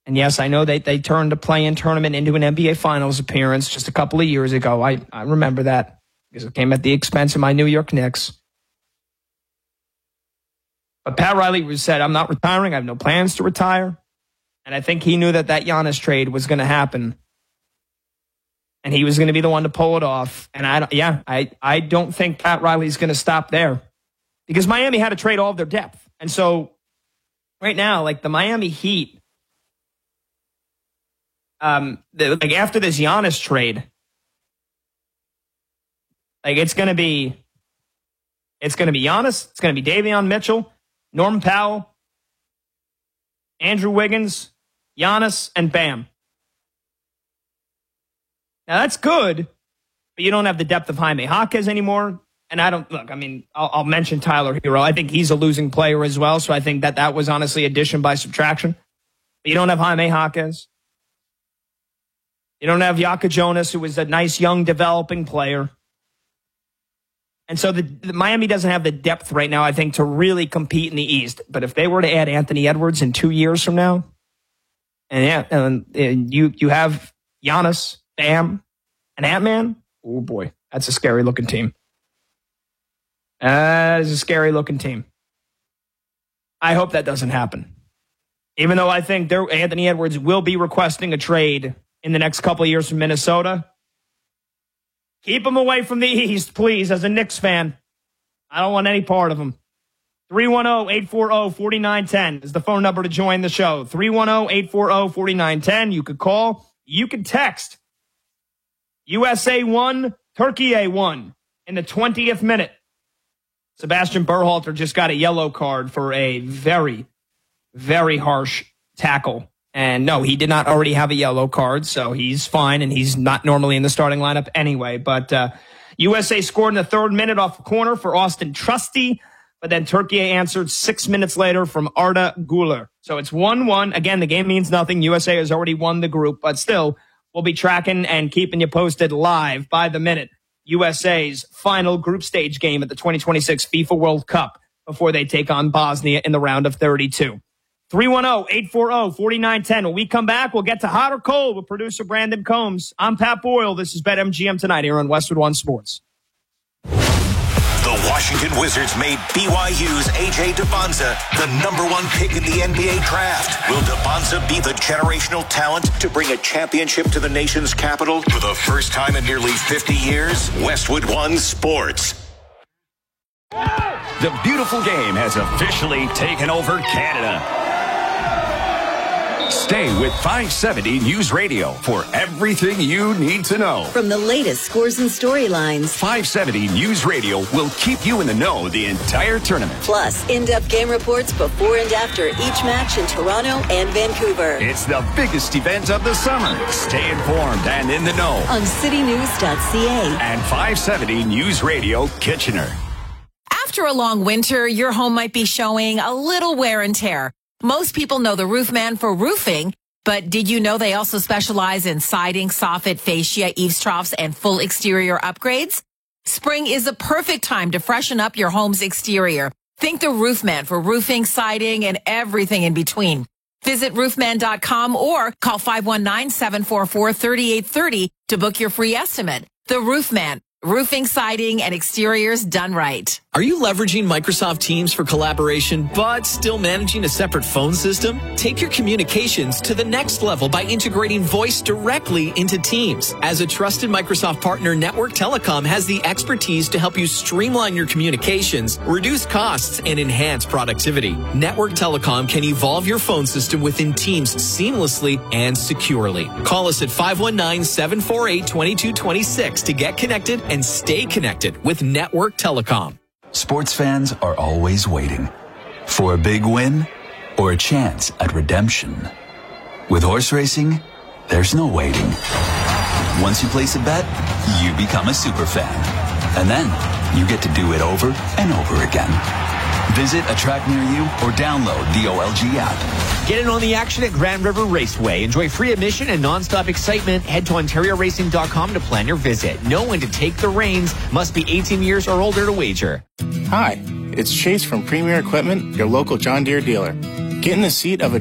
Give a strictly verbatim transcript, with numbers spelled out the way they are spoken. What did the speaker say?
And yes, I know they, they turned a play-in tournament into an N B A Finals appearance just a couple of years ago. I, I remember that because it came at the expense of my New York Knicks. But Pat Riley said, I'm not retiring. I have no plans to retire. And I think he knew that that Giannis trade was going to happen. And he was going to be the one to pull it off. And I, yeah, I, I don't think Pat Riley's going to stop there. Because Miami had to trade all of their depth. And so right now, like the Miami Heat, um, the, like after this Giannis trade, like it's going to be, it's going to be Giannis, it's going to be Davion Mitchell, Norman Powell, Andrew Wiggins, Giannis, and Bam. Now that's good, but you don't have the depth of Jaime Jaquez anymore. And I don't, look, I mean, I'll, I'll mention Tyler Hero. I think he's a losing player as well, so I think that that was honestly addition by subtraction. But you don't have Jaime Jaquez. You don't have Yaka Jonas, who was a nice young developing player. And so the, the Miami doesn't have the depth right now, I think, to really compete in the East. But if they were to add Anthony Edwards in two years from now, and yeah, and, and you you have Giannis, Bam, and Ant-Man, oh boy, that's a scary looking team. That is a scary looking team. I hope that doesn't happen. Even though I think there, Anthony Edwards will be requesting a trade in the next couple of years from Minnesota. Keep him away from the East, please, as a Knicks fan. I don't want any part of him. three one zero, eight four zero, four nine one zero is the phone number to join the show. three one zero, eight four zero, four nine one zero. You could call. You could text. U S A won, Turkey A won in the twentieth minute. Sebastian Berhalter just got a yellow card for a very, very harsh tackle. And no, he did not already have a yellow card, so he's fine, and he's not normally in the starting lineup anyway. But uh, U S A scored in the third minute off the corner for Austin Trusty, but then Turkey answered six minutes later from Arda Güler. So it's one one. Again, the game means nothing. U S A has already won the group, but still, we'll be tracking and keeping you posted live by the minute. U S A's final group stage game at the twenty twenty-six FIFA World Cup before they take on Bosnia in the round of thirty-two. three one zero, eight four zero, four nine one zero. When we come back, we'll get to hot or cold with producer Brandon Combs. I'm Pat Boyle. This is BetMGM Tonight here on Westwood One Sports. The Washington Wizards made B Y U's A J Dybonza the number one pick in the N B A draft. Will Dybonza be the generational talent to bring a championship to the nation's capital for the first time in nearly fifty years? Westwood One Sports. The beautiful game has officially taken over Canada. Stay with five seventy News Radio for everything you need to know. From the latest scores and storylines, five seventy News Radio will keep you in the know the entire tournament. Plus, in-depth game reports before and after each match in Toronto and Vancouver. It's the biggest event of the summer. Stay informed and in the know on city news dot c a and five seventy News Radio Kitchener. After a long winter, your home might be showing a little wear and tear. Most people know the Roofman for roofing, but did you know they also specialize in siding, soffit, fascia, eaves troughs, and full exterior upgrades? Spring is the perfect time to freshen up your home's exterior. Think the Roofman for roofing, siding, and everything in between. Visit roofman dot com or call five one nine, seven four four, three eight three zero to book your free estimate. The Roofman. Roofing, siding, and exteriors done right. Are you leveraging Microsoft Teams for collaboration, but still managing a separate phone system? Take your communications to the next level by integrating voice directly into Teams. As a trusted Microsoft partner, Network Telecom has the expertise to help you streamline your communications, reduce costs, and enhance productivity. Network Telecom can evolve your phone system within Teams seamlessly and securely. Call us at five one nine, seven four eight, two two two six to get connected and stay connected with Network Telecom. Sports fans are always waiting for a big win or a chance at redemption. With horse racing, there's no waiting. Once you place a bet, you become a super fan. And then you get to do it over and over again. Visit a track near you or download the O L G app. Get in on the action at Grand River Raceway. Enjoy free admission and nonstop excitement. Head to ontario racing dot com to plan your visit. Know when to take the reins. Must be eighteen years or older to wager. Hi, it's Chase from Premier Equipment, your local John Deere dealer. Get in the seat of a